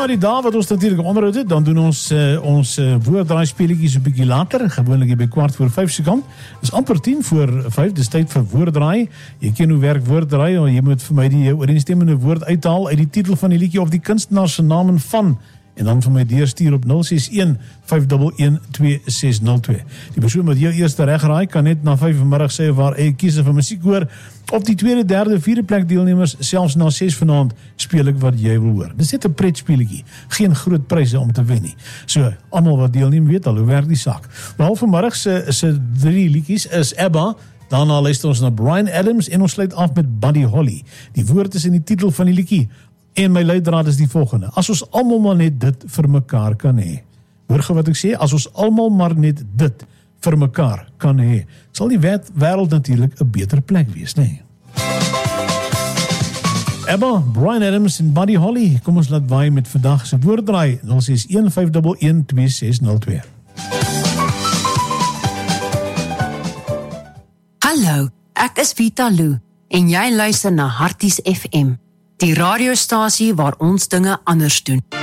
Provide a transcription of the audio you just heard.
die dae wat ons natuurlik onderhoud het, dan doen ons woorddraai speletjies 'n bietjie later, gewoonlik by 4:45 se kant. Dis amper 4:10, dis tyd vir woorddraai. Jy ken hoe werk woorddraai, jy moet vir my die ooreenstemmende woord uithaal uit die titel van die liedjie of die kunstenaar se naam en van, en dan vir my deurstuur op 061-511-2602. Die persoon wat jou eerste reg raai, kan net na 5 vanmiddag sê waar hy kies vir musiek hoor. Op die tweede, derde, vierde plek deelnemers, selfs na 6 vanaand, speel ek wat jy wil hoor. Dis net 'n pretspeletjie, geen groot pryse om te wen nie. So, almal wat deelneem weet al hoe werk die saak. Wel, vanmiddag se 3 liedjies is ABBA, daarna luister ons na Bryan Adams en ons sluit af met Buddy Holly. Die woord is in die titel van die liedjie. En my leidraad is die volgende: as ons almal maar net dit vir mekaar kan hê. Hoor gou wat ek sê, as ons almal maar net dit vir mekaar kan hê, sal die wêreld natuurlik 'n beter plek wees, né? Nee? ABBA, Bryan Adams en Buddy Holly. Kom ons laat waai met vandag se woorddraai 061-511-2602. Hallo, ek is Vita Lou en jy luister na Harties FM. Die radiostasie waar ons dinge anders doen.